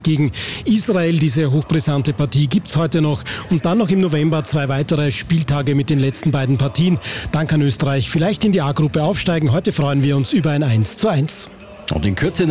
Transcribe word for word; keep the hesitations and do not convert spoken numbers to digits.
Gegen Israel, diese hochbrisante Partie gibt's heute noch. Und dann noch im November zwei weitere Spieltage mit den letzten beiden Partien. Dann kann Österreich vielleicht in die A-Gruppe aufsteigen. Heute freuen wir uns über ein eins zu eins. Und in Kürze